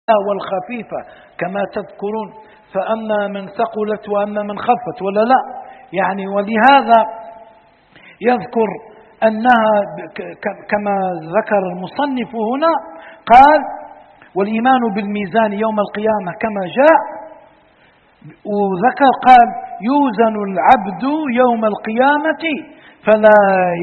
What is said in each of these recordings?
والخفيفة كما تذكرون، فأما من ثقلت وأما من خفت ولا لا يعني. ولهذا يذكر أنها كما ذكر المصنف هنا قال: والإيمان بالميزان يوم القيامة كما جاء، وذكر قال: يوزن العبد يوم القيامة فلا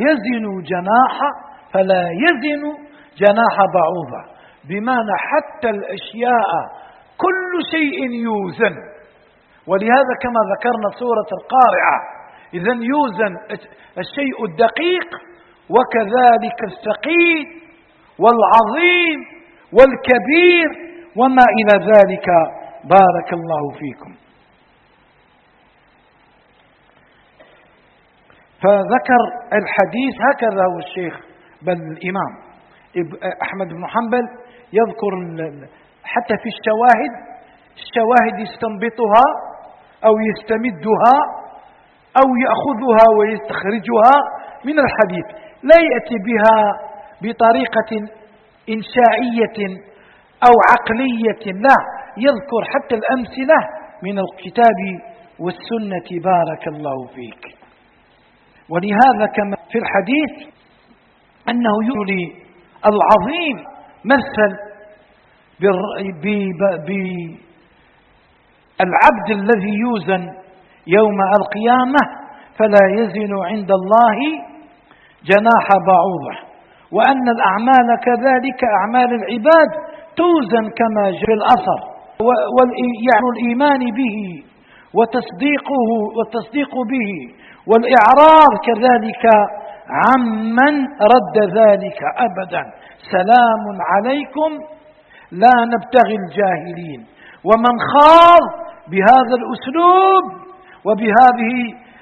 يزن جناح بعوضة، بمعنى حتى الأشياء كل شيء يوزن. ولهذا كما ذكرنا سورة القارعة، إذن يوزن الشيء الدقيق وكذلك الثقيل والعظيم والكبير وما إلى ذلك. بارك الله فيكم. فذكر الحديث هكذا هو الشيخ بل الإمام أحمد بن حنبل يذكر حتى في الشواهد يستنبطها أو يستمدها أو يأخذها ويستخرجها من الحديث، لا يأتي بها بطريقة إنشائية أو عقلية، لا، يذكر حتى الأمثلة من الكتاب والسنة. بارك الله فيك. ولهذا كما في الحديث أنه يولي العظيم مثل بالعبد الذي يوزن يوم القيامة فلا يزن عند الله جناح بعوضة، وأن الأعمال كذلك أعمال العباد توزن كما جاء في الأثر، يعني الإيمان به والتصديق به والإعراض كذلك عمن رد ذلك أبدا. سلام عليكم لا نبتغي الجاهلين. ومن خاض بهذا الأسلوب وبهذه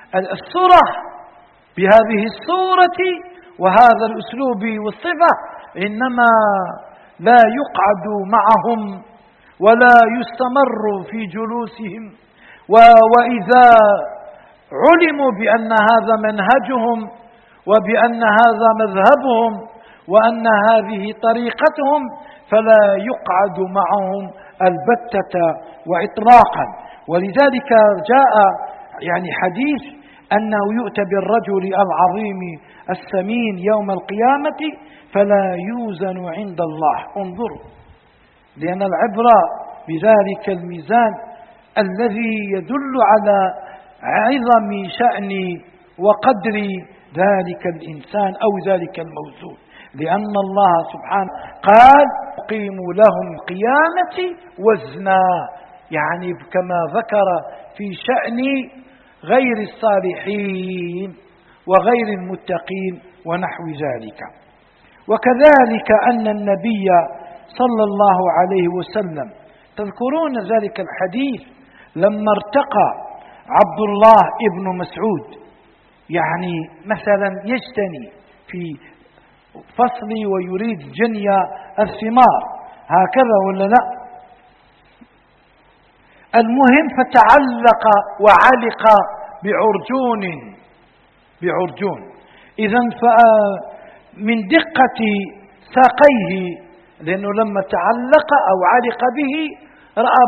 الصورة وهذا الأسلوب والصفة إنما لا يقعد معهم ولا يستمر في جلوسهم، وإذا علموا بأن هذا منهجهم وبأن هذا مذهبهم وأن هذه طريقتهم فلا يقعد معهم البتة وإطلاقا. ولذلك جاء يعني حديث أنه يؤتى بالرجل العظيم السمين يوم القيامة فلا يوزن عند الله. انظروا، لأن العبرة بذلك الميزان الذي يدل على عظم شأن وقدر ذلك الإنسان أو ذلك الموزون، لأن الله سبحانه قال: قيموا لهم قيامة وزنا، يعني كما ذكر في شأن غير الصالحين وغير المتقين ونحو ذلك. وكذلك أن النبي صلى الله عليه وسلم، تذكرون ذلك الحديث لما ارتقى عبد الله ابن مسعود، يعني مثلا يجتني في فصل ويريد جني الثمار هكذا ولا لا؟ المهم فتعلق وعلق بعرجون. إذن من دقة ساقيه، لأنه لما تعلق أو علق به رأى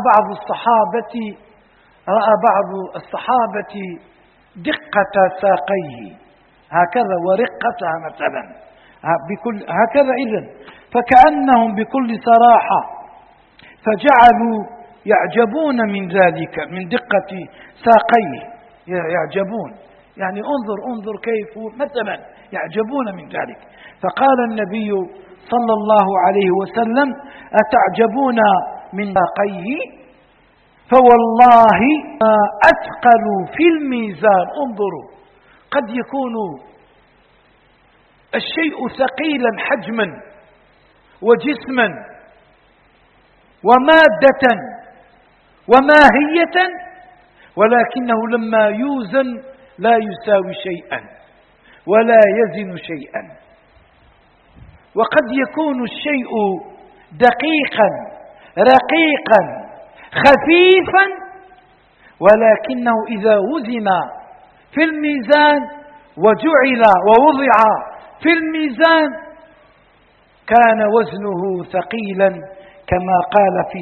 بعض الصحابة دقة ساقيه هكذا ورقتها مثلا هكذا. إذن فكأنهم بكل صراحة فجعلوا يعجبون من ذلك، من دقة ساقيه يعجبون، يعني انظر كيف مثلا يعجبون من ذلك. فقال النبي صلى الله عليه وسلم: أتعجبون من ساقيه؟ فوالله ما أثقل في الميزان. انظروا، قد يكون الشيء ثقيلا حجما وجسما ومادة وماهية، ولكنه لما يوزن لا يساوي شيئا ولا يزن شيئا. وقد يكون الشيء دقيقا رقيقا خفيفا، ولكنه إذا وزن في الميزان ووضع في الميزان كان وزنه ثقيلا، كما قال في